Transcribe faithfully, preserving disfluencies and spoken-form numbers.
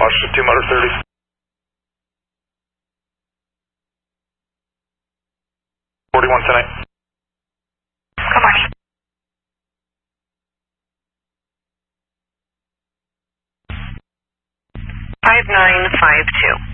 Washington two motor thirty. forty-one ten eight. Come on. five nine five two.